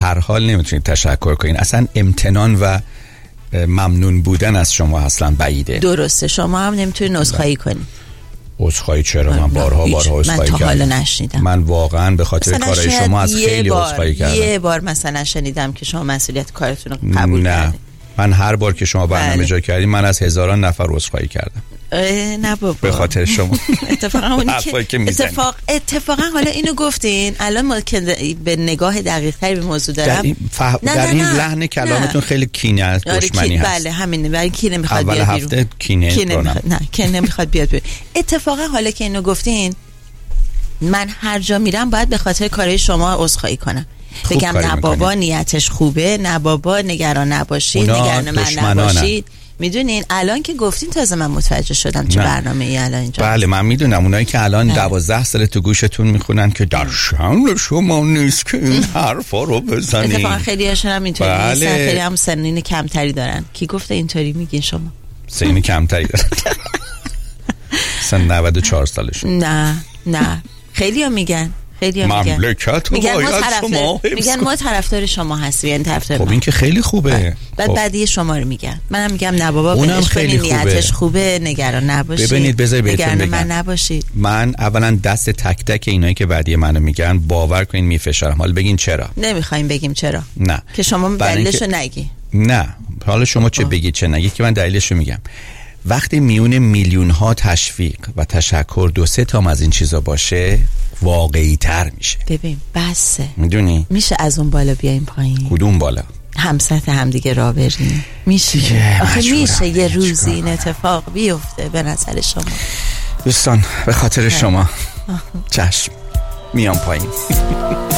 هر حال نمیتونید تشکر کنین. اصلا امتنان و ممنون بودن از شما اصلا بعیده. درسته، شما هم نمیتونید عذرخواهی کنید. عذرخواهی چرا؟ من بارها عذرخواهی کردم. من تا حالا نشنیدم. من واقعا به خاطر کارهای شما از خیلی عذرخواهی کردم. یه بار مثلا شنیدم که شما مسئولیت کارتون رو قبول کردید. من هر بار که شما برنامه اجرا کردید من از هزاران نفر عذرخواهی کردم. نه بابا، به خاطر شما. اتفاقا حالا اینو گفتین، الان ما که به نگاه دقیق تری به موضوع دارم در این لحن کلامتون خیلی کینه از دشمنی هست. بله همینه، ولی کی نمیخواد بیاد بیرون. اول هفته کی نمیخواد بیاد بیرون. اتفاقا حالا که اینو گفتین، من هر جا میرم باید به خاطر کارهای شما عذرخواهی کنم. بگم نه بابا نیتش خوبه، نه بابا نگران نباشید، نگران من نباشید. میدونین الان که گفتین تازه من متوجه شدم چه برنامه ای الان اینجا. بله من میدونم اونایی که الان 12 سال تو گوشتون میخونن که در شأن شما نیست که این حرفا رو بزنین. اتفاقا خیلی هاشون هم اینطوری نیستن، خیلی هم سنین کمتری دارن. کی گفته اینطوری میگین شما؟ سنین کمتری دارن. سن 94 سالشون. نه خیلی هم میگن. مملکت میگن ما طرفدار شما هستیم، یعنی طرفدار. خب این که خیلی خوبه. بعد بعدی شما رو میگن. منم میگم نه بابا اونم خیلی نیتش خوبه، نگران نباشید. ببینید بذار بهتون بگم. من نباشید. من اولا دست تک تک اینایی که بعدی منو میگن باور کنین میفشارم. حالا بگین چرا؟ نمیخوایم بگیم چرا. نه. که شما دلیلشو نگی. نه. حالا شما چه بگید چه نگید که من دلیلشو میگم. وقتی میون میلیون ها تشویق و تشکر 2-3 تا از این چیزا باشه واقعی تر میشه. ببین بسه، میدونی میشه از اون بالا بیایم پایین. کدوم بالا؟ همسط همدیگه را بریم. میشه آخه میشه یه روزی این اتفاق بیفته به نظر شما؟ دوستان به خاطر شما چشم میام پایین.